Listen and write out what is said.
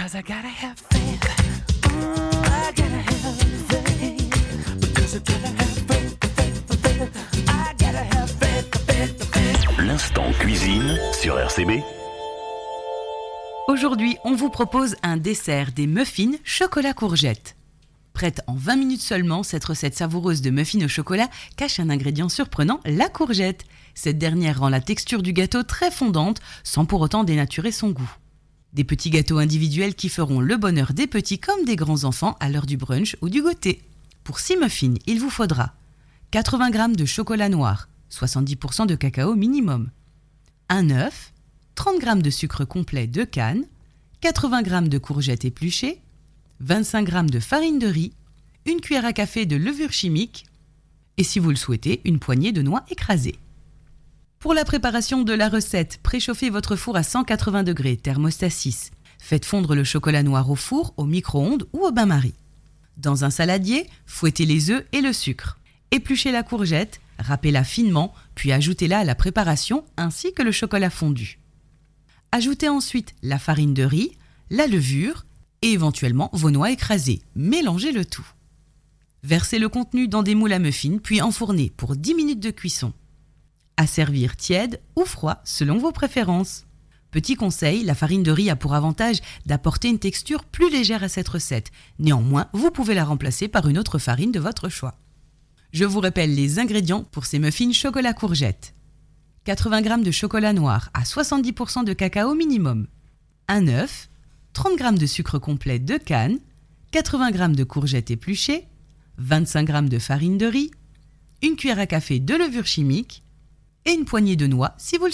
'cause I gotta have faith. I gotta have faith. Because I gotta have faith. I gotta have faith. L'instant cuisine sur RCB. Aujourd'hui, on vous propose un dessert, des muffins chocolat courgette. Prête en 20 minutes seulement, cette recette savoureuse de muffins au chocolat cache un ingrédient surprenant, la courgette. Cette dernière rend la texture du gâteau très fondante, sans pour autant dénaturer son goût. Des petits gâteaux individuels qui feront le bonheur des petits comme des grands enfants à l'heure du brunch ou du goûter. Pour 6 muffins, il vous faudra 80 g de chocolat noir, 70% de cacao minimum, un œuf, 30 g de sucre complet de canne, 80 g de courgettes épluchées, 25 g de farine de riz, une cuillère à café de levure chimique et si vous le souhaitez, une poignée de noix écrasées. Pour la préparation de la recette, préchauffez votre four à 180 degrés, thermostat 6. Faites fondre le chocolat noir au four, au micro-ondes ou au bain-marie. Dans un saladier, fouettez les œufs et le sucre. Épluchez la courgette, râpez-la finement, puis ajoutez-la à la préparation ainsi que le chocolat fondu. Ajoutez ensuite la farine de riz, la levure et éventuellement vos noix écrasées. Mélangez le tout. Versez le contenu dans des moules à muffins puis enfournez pour 10 minutes de cuisson. À servir tiède ou froid selon vos préférences. Petit conseil, la farine de riz a pour avantage d'apporter une texture plus légère à cette recette. Néanmoins, vous pouvez la remplacer par une autre farine de votre choix. Je vous rappelle les ingrédients pour ces muffins chocolat courgette. 80 g de chocolat noir à 70% de cacao minimum, un œuf, 30 g de sucre complet de canne, 80 g de courgettes épluchées, 25 g de farine de riz, une cuillère à café de levure chimique et une poignée de noix si vous le